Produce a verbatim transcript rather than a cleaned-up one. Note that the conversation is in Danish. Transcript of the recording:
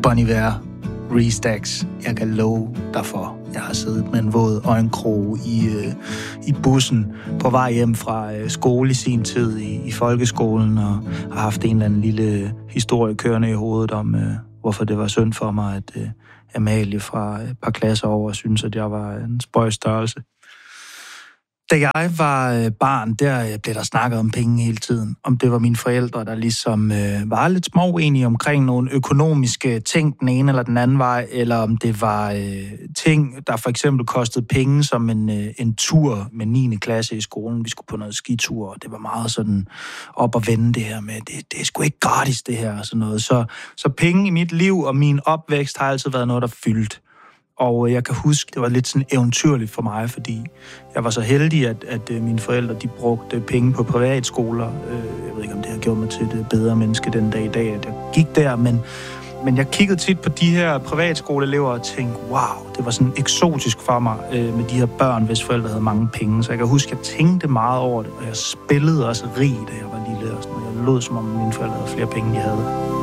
Bon Iver, Restacks. Jeg kan love dig for. Jeg har siddet med en våd øjenkrog i, øh, i bussen på vej hjem fra øh, skole i sin tid i, i folkeskolen, og har haft en eller anden lille historie kørende i hovedet om, øh, hvorfor det var synd for mig, at øh, Amalie fra et par klasser over synes, at jeg var en spøjs størrelse. Da jeg var barn, der blev der snakket om penge hele tiden. Om det var mine forældre, der ligesom øh, var lidt små uenige omkring nogle økonomiske ting den ene eller den anden vej, eller om det var øh, ting, der for eksempel kostede penge, som en, øh, en tur med niende klasse i skolen. Vi skulle på noget skitur, og det var meget sådan op og vende det her med, det, det er sgu ikke gratis det her og sådan noget. Så, så penge i mit liv og min opvækst har altid været noget, der fyldt. Og jeg kan huske, det var lidt sådan eventyrligt for mig, fordi jeg var så heldig, at, at mine forældre de brugte penge på privatskoler. Jeg ved ikke, om det har gjort mig til et bedre menneske den dag i dag, at jeg gik der, men, men jeg kiggede tit på de her privatskoleelever og tænkte, wow, det var sådan eksotisk for mig med de her børn, hvis forældre havde mange penge. Så jeg kan huske, at jeg tænkte meget over det, og jeg spillede også rig, da jeg var lille, og sådan, og jeg lød som om mine forældre havde flere penge, de havde.